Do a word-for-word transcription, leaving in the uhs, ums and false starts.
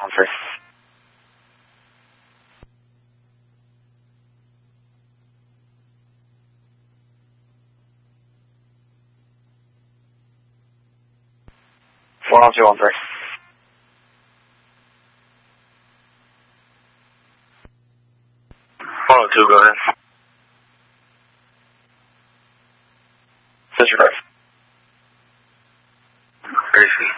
on three. Four on two on three. Four on two, go ahead. Disregard. Gracie.